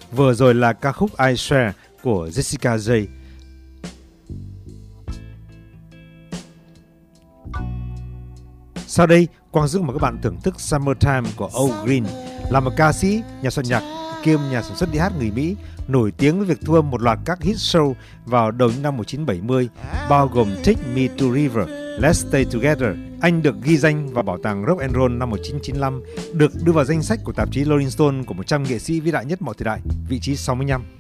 Vừa rồi là ca khúc I Swear của Jessica J. Sau đây, Quang Dũng mời các bạn thưởng thức Summertime của Al Green, là một ca sĩ, nhà soạn nhạc kiêm nhà sản xuất đi hát người Mỹ, nổi tiếng với việc thu âm một loạt các hit show vào đầu những năm 1970, bao gồm Take Me to River, Let's Stay Together. Anh được ghi danh vào bảo tàng Rock and Roll năm 1995, được đưa vào danh sách của tạp chí Rolling Stone của 100 nghệ sĩ vĩ đại nhất mọi thời đại, vị trí 65.